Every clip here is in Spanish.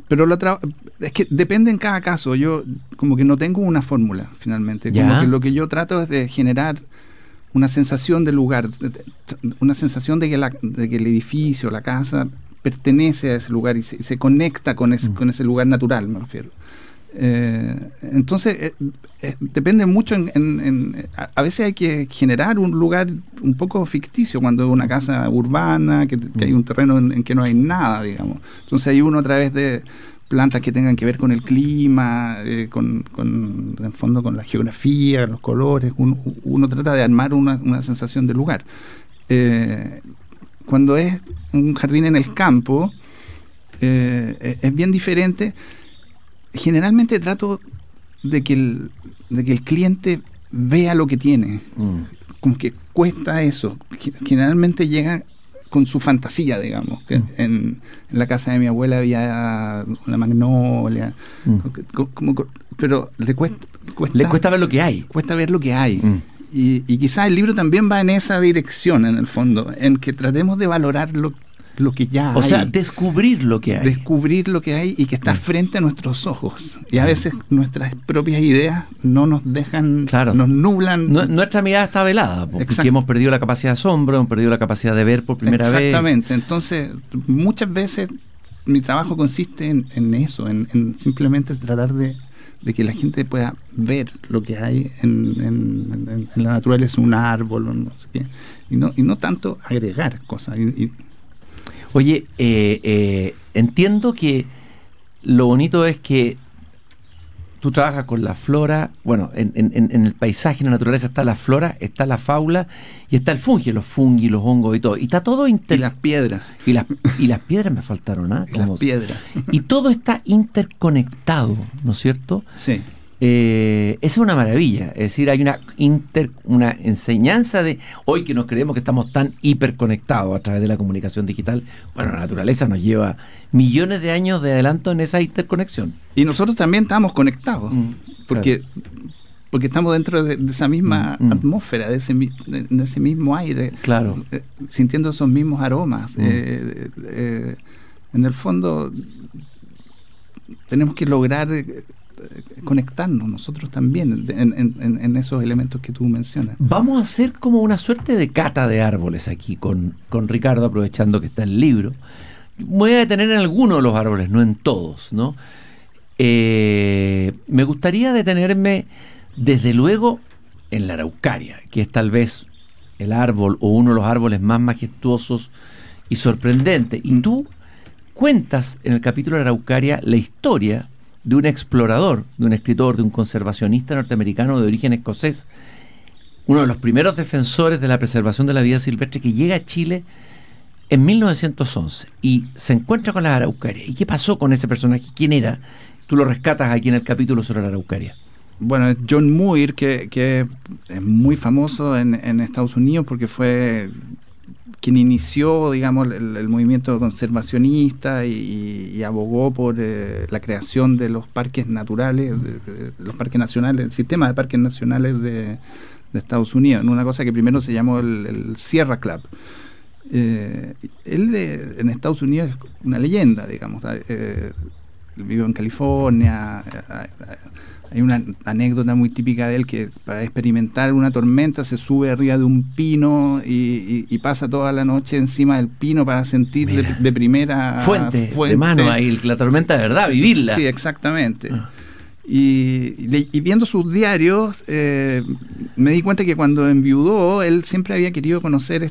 Pero es que depende en cada caso. Yo como que no tengo una fórmula, finalmente. ¿Ya? Como que lo que yo trato es de generar una sensación del lugar, una sensación de que el edificio, la casa, pertenece a ese lugar y se conecta con ese lugar natural, me refiero. Entonces, depende mucho. A veces hay que generar un lugar un poco ficticio cuando es una casa urbana, que hay un terreno en que no hay nada, digamos. Entonces, hay uno a través de plantas que tengan que ver con el clima, en el fondo con la geografía, los colores. Uno trata de armar una sensación de lugar. Cuando es un jardín en el campo, es bien diferente. Generalmente trato de que el cliente vea lo que tiene. Como que cuesta eso. Generalmente llega con su fantasía, digamos. Que en la casa de mi abuela había una magnolia. Pero le cuesta ver lo que hay. Cuesta ver lo que hay. Y quizás el libro también va en esa dirección, en el fondo, en que tratemos de valorar lo que ya hay. O sea, descubrir lo que hay. Descubrir lo que hay y que está frente a nuestros ojos. Y a veces nuestras propias ideas no nos dejan, nos nublan. Nuestra mirada está velada, porque hemos perdido la capacidad de asombro, hemos perdido la capacidad de ver por primera vez. Exactamente. Entonces, muchas veces mi trabajo consiste en eso, en simplemente tratar de que la gente pueda ver lo que hay en la naturaleza, un árbol, o no sé qué, y no tanto agregar cosas. Oye, entiendo que lo bonito es que tú trabajas con la flora. Bueno, en el paisaje, en la naturaleza está la flora, está la fauna y está el fungi, los hongos y todo. Y está todo y las piedras. Y las piedras me faltaron, ¿ah? Las piedras. Y todo está interconectado, ¿no es cierto? Sí. Esa es una maravilla. Es decir, hay una enseñanza de hoy que nos creemos que estamos tan hiperconectados a través de la comunicación digital. Bueno, la naturaleza nos lleva millones de años de adelanto en esa interconexión. Y nosotros también estamos conectados, porque estamos dentro de esa misma atmósfera, de ese mismo aire, sintiendo esos mismos aromas. En el fondo, tenemos que lograr conectarnos nosotros también en esos elementos que tú mencionas. Vamos a hacer como una suerte de cata de árboles aquí con Ricardo, aprovechando que está el libro. Me voy a detener en algunos de los árboles, no en todos, ¿no? Me gustaría detenerme desde luego en la araucaria, que es tal vez el árbol o uno de los árboles más majestuosos y sorprendentes. Y tú cuentas en el capítulo de la araucaria la historia de un explorador, de un escritor, de un conservacionista norteamericano de origen escocés, uno de los primeros defensores de la preservación de la vida silvestre, que llega a Chile en 1911 y se encuentra con la araucaria. ¿Y qué pasó con ese personaje? ¿Quién era? Tú lo rescatas aquí en el capítulo sobre la araucaria. Bueno, es John Muir, que es muy famoso en Estados Unidos porque fue quien inició, digamos, el movimiento conservacionista y abogó por la creación de los parques naturales, de los parques nacionales, el sistema de parques nacionales de Estados Unidos, en una cosa que primero se llamó el Sierra Club. Él en Estados Unidos es una leyenda, digamos. Él vivió en California. Hay una anécdota muy típica de él que para experimentar una tormenta se sube arriba de un pino y pasa toda la noche encima del pino para sentir de primera fuente de mano ahí la tormenta de verdad, vivirla. Sí, exactamente. Y viendo sus diarios me di cuenta que cuando enviudó él siempre había querido conocer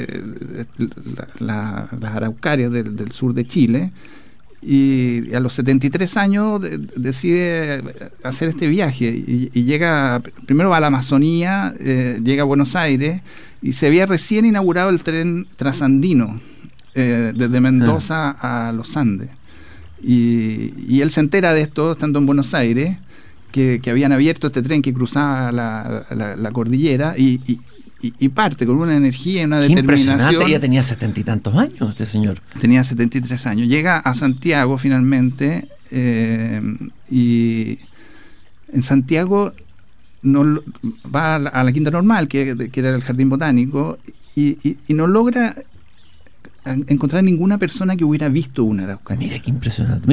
las araucarias del sur de Chile. Y a los 73 años decide hacer este viaje y llega, primero va a la Amazonía, llega a Buenos Aires y se había recién inaugurado el tren trasandino desde Mendoza a los Andes. Y él se entera de esto estando en Buenos Aires, que habían abierto este tren que cruzaba la cordillera y parte con una energía y una determinación. Ya tenía 70 y tantos años este señor. Tenía 73 años. Llega a Santiago finalmente y en Santiago va a la Quinta Normal, que era el Jardín Botánico, y no logra encontrar ninguna persona que hubiera visto una araucaria. Mira qué impresionante.